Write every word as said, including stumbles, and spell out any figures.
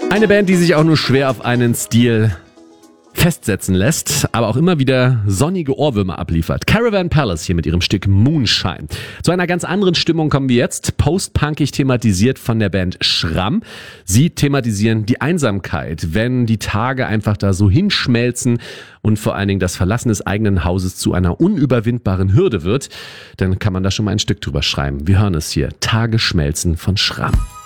Eine Band, die sich auch nur schwer auf einen Stil festsetzen lässt, aber auch immer wieder sonnige Ohrwürmer abliefert. Caravan Palace hier mit ihrem Stück Moonshine. Zu einer ganz anderen Stimmung kommen wir jetzt. Post-punkig thematisiert von der Band Schramm. Sie thematisieren die Einsamkeit, wenn die Tage einfach da so hinschmelzen und vor allen Dingen das Verlassen des eigenen Hauses zu einer unüberwindbaren Hürde wird, dann kann man da schon mal ein Stück drüber schreiben. Wir hören es hier. Tage schmelzen von Schramm.